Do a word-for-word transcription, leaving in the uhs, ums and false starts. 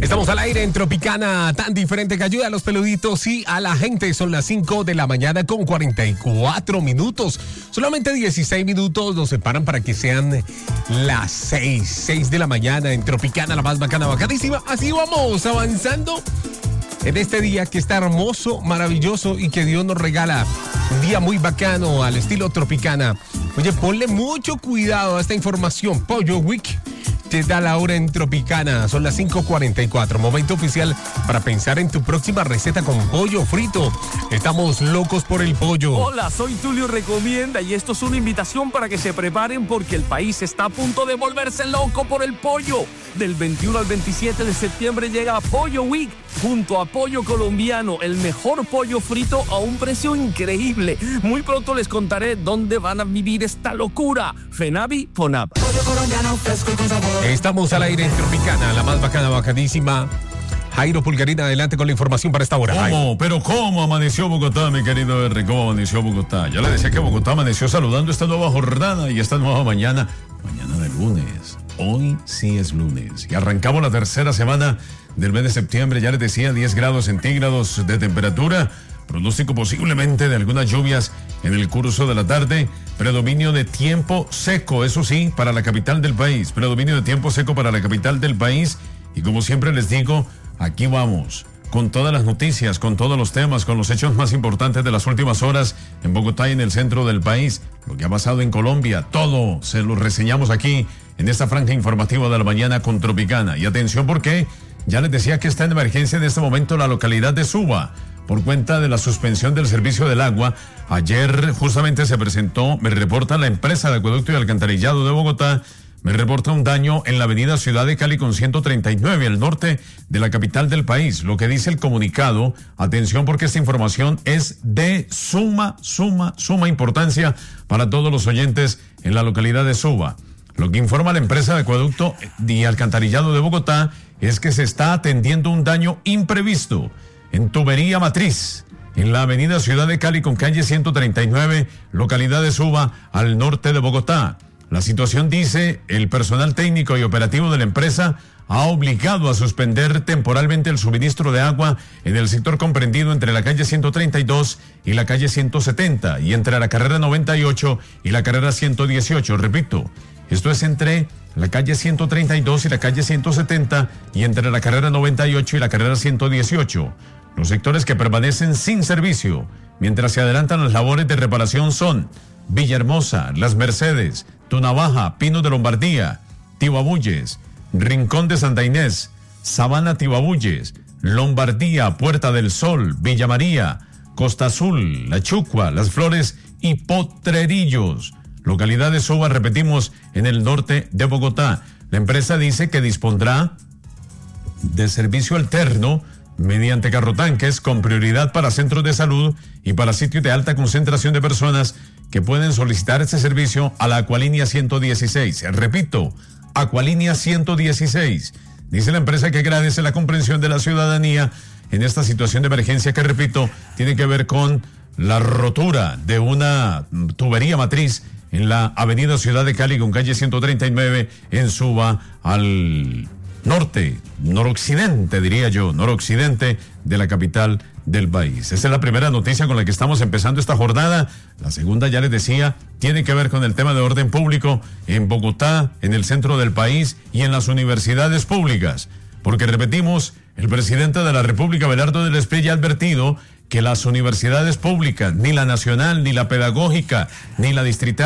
Estamos al aire en Tropicana, tan diferente que ayuda a los peluditos y a la gente. Son las cinco de la mañana con cuarenta y cuatro minutos. Solamente dieciséis minutos nos separan para que sean las seis, seis de la mañana en Tropicana, la más bacana, bacanísima. Así vamos avanzando en este día que está hermoso, maravilloso y que Dios nos regala. Un día muy bacano al estilo Tropicana. Oye, ponle mucho cuidado a esta información. Pollo Week te da la hora en Tropicana. Son las cinco cuarenta y cuatro. Momento oficial para pensar en tu próxima receta con pollo frito. Estamos locos por el pollo. Hola, soy Tulio Recomienda y esto es una invitación para que se preparen porque el país está a punto de volverse loco por el pollo. Del veintiuno al veintisiete de septiembre llega Pollo Week junto a Pollo Colombiano, el mejor pollo frito a un precio increíble. Muy pronto les contaré dónde van a vivir esta locura. Fenavi, Fonab. Pollo colombiano fresco y con sabor. Estamos al aire en Tropicana, la más bacana, bacanísima. Jairo Pulgarina, adelante con la información para esta hora. ¿Cómo? Jairo. Pero ¿cómo amaneció Bogotá, mi querido R? ¿Cómo amaneció Bogotá? Ya le decía que Bogotá amaneció saludando esta nueva jornada y esta nueva mañana. Mañana de lunes. Hoy sí es lunes. Y arrancamos la tercera semana del mes de septiembre. Ya les decía, diez grados centígrados de temperatura. Pronóstico posiblemente de algunas lluvias en el curso de la tarde. Predominio de tiempo seco, eso sí, para la capital del país. Predominio de tiempo seco para la capital del país. Y como siempre les digo, aquí vamos, con todas las noticias, con todos los temas, con los hechos más importantes de las últimas horas en Bogotá y en el centro del país. Lo que ha pasado en Colombia, todo se lo reseñamos aquí en esta franja informativa de la mañana con Tropicana. Y atención porque ya les decía que está en emergencia en este momento la localidad de Suba por cuenta de la suspensión del servicio del agua. Ayer justamente se presentó, me reporta la empresa de acueducto y alcantarillado de Bogotá, me reporta un daño en la avenida Ciudad de Cali con ciento treinta y nueve al norte de la capital del país. Lo que dice el comunicado, atención porque esta información es de suma, suma, suma importancia para todos los oyentes en la localidad de Suba. Lo que informa la empresa de acueducto y alcantarillado de Bogotá es que se está atendiendo un daño imprevisto en tubería matriz, en la avenida Ciudad de Cali con calle ciento treinta y nueve, localidad de Suba, al norte de Bogotá. La situación, dice, el personal técnico y operativo de la empresa ha obligado a suspender temporalmente el suministro de agua en el sector comprendido entre la calle ciento treinta y dos y la calle ciento setenta y entre la carrera noventa y ocho y la carrera ciento dieciocho. Repito, esto es entre la calle ciento treinta y dos y la calle ciento setenta y entre la carrera noventa y ocho y la carrera ciento dieciocho. Los sectores que permanecen sin servicio mientras se adelantan las labores de reparación son Villahermosa, Las Mercedes, Tunavaja, Pino de Lombardía, Tibabuyes, Rincón de Santa Inés, Sabana Tibabuyes, Lombardía, Puerta del Sol, Villa María, Costa Azul, La Chucua, Las Flores y Potrerillos. Localidad de Suba, repetimos, en el norte de Bogotá. La empresa dice que dispondrá de servicio alterno mediante carrotanques con prioridad para centros de salud y para sitios de alta concentración de personas que pueden solicitar este servicio a la Acualínea ciento dieciséis. Repito, Acualínea ciento dieciséis. Dice la empresa que agradece la comprensión de la ciudadanía en esta situación de emergencia que, repito, tiene que ver con la rotura de una tubería matriz en la avenida Ciudad de Cali con calle ciento treinta y nueve en Suba, al norte, noroccidente, diría yo, noroccidente de la capital del país. Esa es la primera noticia con la que estamos empezando esta jornada. La segunda, ya les decía, tiene que ver con el tema de orden público en Bogotá, en el centro del país y en las universidades públicas. Porque, repetimos, el presidente de la República, Abelardo del Espriella, ha advertido que las universidades públicas, ni la nacional, ni la pedagógica, ni la distrital,